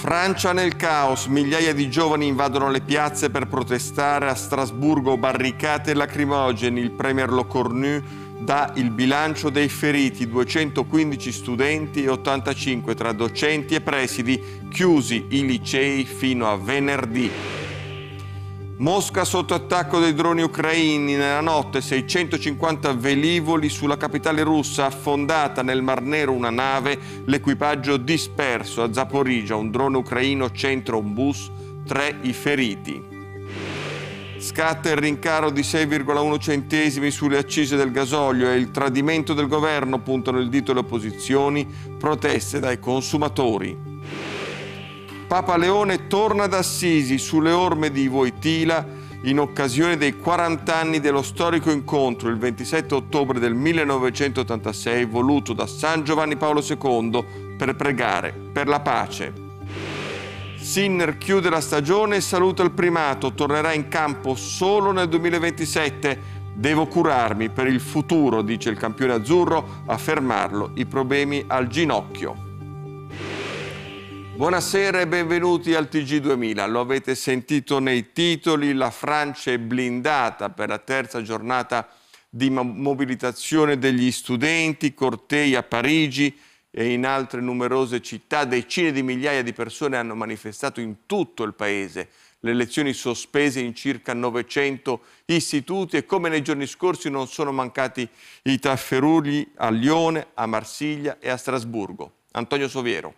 Francia nel caos, migliaia di giovani invadono le piazze per protestare. A Strasburgo barricate e lacrimogeni. Il premier Le Cornu dà il bilancio dei feriti, 215 studenti e 85 tra docenti e presidi, chiusi i licei fino a venerdì. Mosca sotto attacco dei droni ucraini. Nella notte 650 velivoli sulla capitale russa, affondata nel Mar Nero una nave, l'equipaggio disperso. A Zaporizhzhia un drone ucraino centra un bus, 3 i feriti. Scatta il rincaro di 6,1 centesimi sulle accise del gasolio e il tradimento del governo, puntano il dito le opposizioni, proteste dai consumatori. Papa Leone torna ad Assisi sulle orme di Wojtyla in occasione dei 40 anni dello storico incontro il 27 ottobre del 1986 voluto da San Giovanni Paolo II per pregare per la pace. Sinner chiude la stagione e saluta il primato, tornerà in campo solo nel 2027. Devo curarmi per il futuro, dice il campione azzurro, a fermarlo i problemi al ginocchio. Buonasera e benvenuti al TG2000. Lo avete sentito nei titoli, la Francia è blindata per la terza giornata di mobilitazione degli studenti, cortei a Parigi e in altre numerose città. Decine di migliaia di persone hanno manifestato in tutto il paese. Le lezioni sospese in circa 900 istituti e come nei giorni scorsi non sono mancati i tafferugli a Lione, a Marsiglia e a Strasburgo. Antonio Soviero.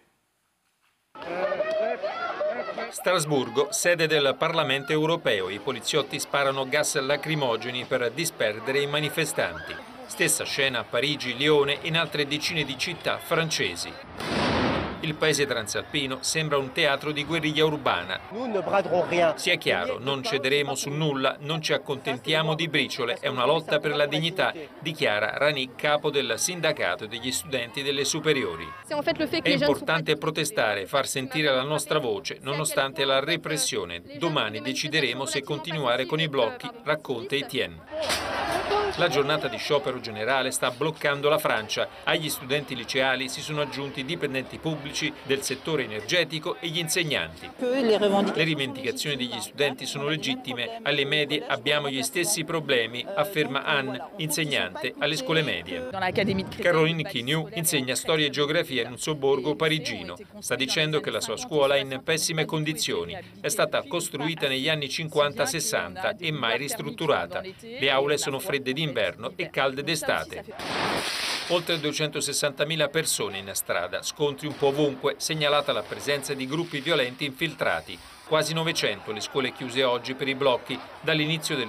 Strasburgo, sede del Parlamento europeo. I poliziotti sparano gas lacrimogeni per disperdere i manifestanti. Stessa scena a Parigi, Lione e in altre decine di città francesi. Il paese transalpino sembra un teatro di guerriglia urbana. Sia chiaro, non cederemo su nulla, non ci accontentiamo di briciole, è una lotta per la dignità, dichiara Rani, capo del sindacato degli studenti delle superiori. È importante protestare, far sentire la nostra voce, nonostante la repressione. Domani decideremo se continuare con i blocchi, racconta Etienne. La giornata di sciopero generale sta bloccando la Francia. Agli studenti liceali si sono aggiunti i dipendenti pubblici del settore energetico e gli insegnanti. Le rivendicazioni degli studenti sono legittime. Alle medie abbiamo gli stessi problemi, afferma Anne, insegnante alle scuole medie. Caroline Quignou insegna storia e geografia in un sobborgo parigino. Sta dicendo che la sua scuola è in pessime condizioni. È stata costruita negli anni 50-60 e mai ristrutturata. Le aule sono fredde d'inverno e calde d'estate. Oltre 260.000 persone in strada, scontri un po' ovunque, segnalata la presenza di gruppi violenti infiltrati. Quasi 900 le scuole chiuse oggi per i blocchi dall'inizio del